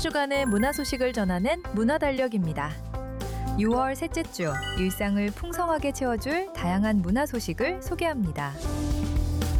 주간의 문화 소식을 전하는 문화달력입니다. 6월 셋째 주, 일상을 풍성하게 채워줄 다양한 문화 소식을 소개합니다.